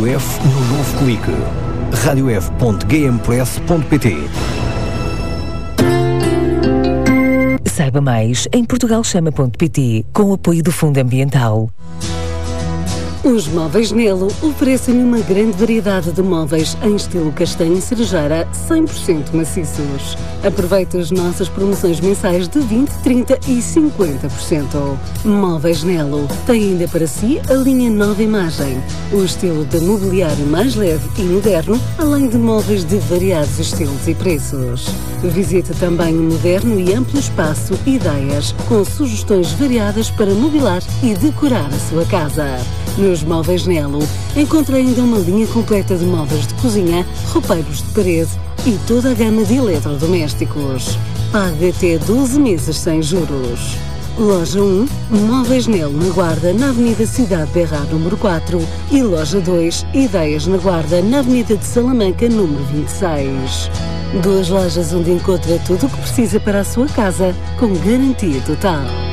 Rádio F no novo clique. radiof.gmpress.pt. Saiba mais em portugalchama.pt, com o apoio do Fundo Ambiental. Os Móveis Nelo oferecem-lhe uma grande variedade de móveis em estilo castanho e cerejeira 100% maciços. Aproveite as nossas promoções mensais de 20%, 30% e 50%. Móveis Nelo tem ainda para si a linha Nova Imagem, o estilo de mobiliário mais leve e moderno, além de móveis de variados estilos e preços. Visite também o moderno e amplo espaço Ideias, com sugestões variadas para mobilar e decorar a sua casa. Nos Móveis Nelo, encontra ainda uma linha completa de móveis de cozinha, roupeiros de parede e toda a gama de eletrodomésticos. Pague até 12 meses sem juros. Loja 1, Móveis Nelo na Guarda, na Avenida Cidade Berrar, número 4, e Loja 2, Ideias na Guarda, na Avenida de Salamanca, número 26. Duas lojas onde encontra tudo o que precisa para a sua casa, com garantia total.